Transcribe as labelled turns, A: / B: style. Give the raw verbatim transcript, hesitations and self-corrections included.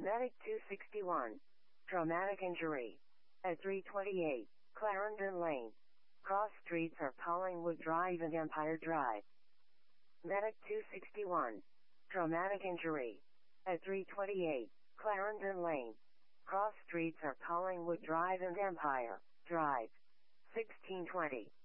A: Medic two sixty-one. Traumatic injury. At three twenty-eight, Clarendon Lane. Cross streets are Collingwood Drive and Empire Drive. Medic two sixty-one. Traumatic injury. At three twenty-eight, Clarendon Lane. Cross streets are Collingwood Drive and Empire Drive. sixteen twenty.